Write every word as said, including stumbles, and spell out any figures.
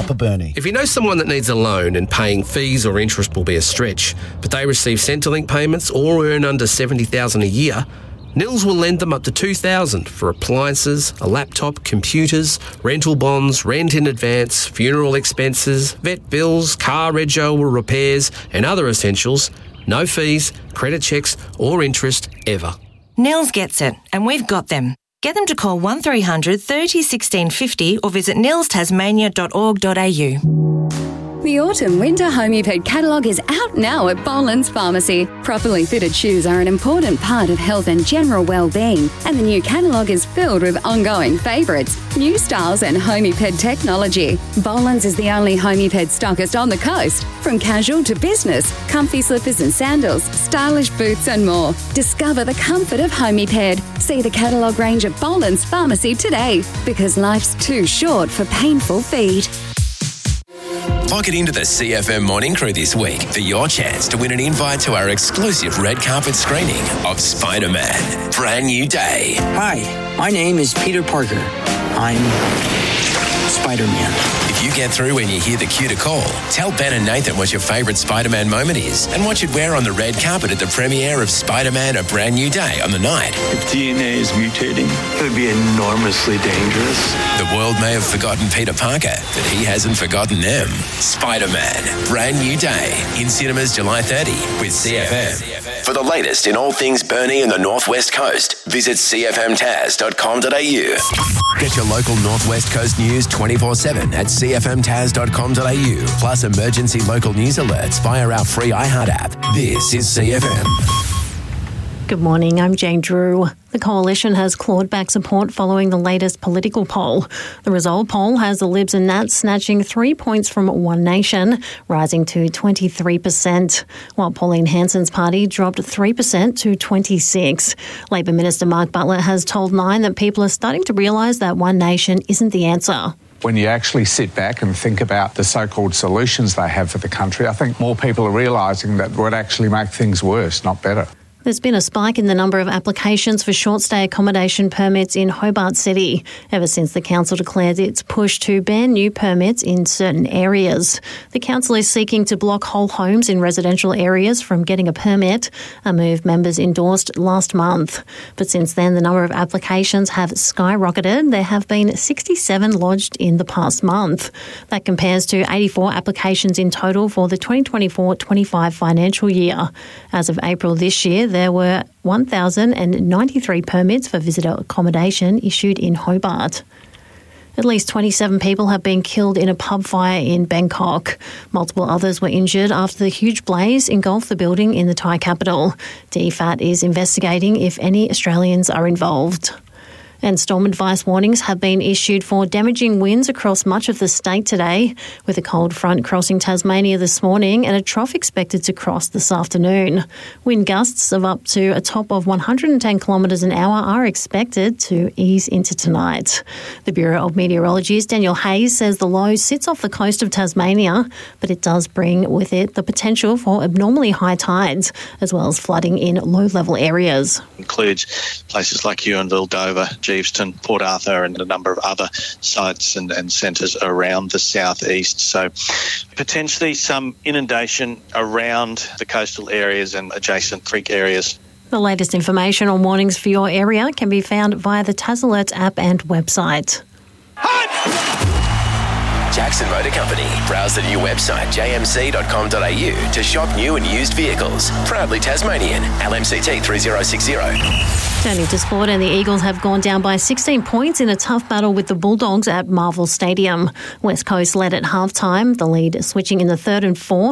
Upper Burnie. If you know someone that needs a loan and paying fees or interest will be a stretch, but they receive Centrelink payments or earn under seventy thousand dollars a year, Nils will lend them up to two thousand dollars for appliances, a laptop, computers, rental bonds, rent in advance, funeral expenses, vet bills, car rego or repairs and other essentials. No fees, credit checks or interest ever. Nils gets it, and we've got them. Get them to call one three hundred thirty sixteen fifty or visit nils tasmania dot org dot a u. The autumn-winter Homeped catalogue is out now at Boland's Pharmacy. Properly fitted shoes are an important part of health and general well-being, and the new catalogue is filled with ongoing favourites, new styles and Homeped technology. Boland's is the only Homeped stockist on the coast. From casual to business, comfy slippers and sandals, stylish boots and more. Discover the comfort of Homeped. See the catalogue range at Boland's Pharmacy today, because life's too short for painful feet. Lock it into the C F M Morning Crew this week for your chance to win an invite to our exclusive red carpet screening of Spider-Man: Brand New Day. Hi, my name is Peter Parker. I'm Spider-Man. If you get through when you hear the cue to call, tell Ben and Nathan what your favourite Spider-Man moment is and what you'd wear on the red carpet at the premiere of Spider-Man: A Brand New Day on the night. If D N A is mutating, it would be enormously dangerous. The world may have forgotten Peter Parker, but he hasn't forgotten them. Spider-Man: Brand New Day in cinemas July thirtieth with C F M. For the latest in all things Burnie and the Northwest Coast, visit c f m tas dot com dot a u. Get your local Northwest Coast news twenty-four seven at c f m tas dot com dot a u, plus emergency local news alerts via our free iHeart app. This is C F M. Good morning, I'm Jane Drew. The Coalition has clawed back support following the latest political poll. The Resolve poll has the Libs and Nats snatching three points from One Nation, rising to twenty-three percent, while Pauline Hanson's party dropped three percent to twenty-six percent. Labor Minister Mark Butler has told Nine that people are starting to realise that One Nation isn't the answer. When you actually sit back and think about the so-called solutions they have for the country, I think more people are realising that would actually make things worse, not better. There's been a spike in the number of applications for short-stay accommodation permits in Hobart City ever since the council declared its push to ban new permits in certain areas. The council is seeking to block whole homes in residential areas from getting a permit, a move members endorsed last month. But since then, the number of applications have skyrocketed. There have been sixty-seven lodged in the past month. That compares to eighty-four applications in total for the twenty twenty-four twenty-five financial year. As of April this year, there were one thousand ninety-three permits for visitor accommodation issued in Hobart. At least twenty-seven people have been killed in a pub fire in Bangkok. Multiple others were injured after the huge blaze engulfed the building in the Thai capital. D F A T is investigating if any Australians are involved. And storm advice warnings have been issued for damaging winds across much of the state today, with a cold front crossing Tasmania this morning and a trough expected to cross this afternoon. Wind gusts of up to a top of one hundred ten kilometres an hour are expected to ease into tonight. The Bureau of Meteorology's Daniel Hayes says the low sits off the coast of Tasmania, but it does bring with it the potential for abnormally high tides, as well as flooding in low-level areas. Includes places like Ewanville, Dover, Geeveston, Port Arthur and a number of other sites and, and centres around the southeast. So potentially some inundation around the coastal areas and adjacent creek areas. The latest information on warnings for your area can be found via the TasAlert app and website. Jackson Motor Company. Browse the new website j m c dot com dot a u to shop new and used vehicles. Proudly Tasmanian. L M C T three zero six zero. Turning to sport, and the Eagles have gone down by sixteen points in a tough battle with the Bulldogs at Marvel Stadium. West Coast led at halftime, the lead switching in the third and fourth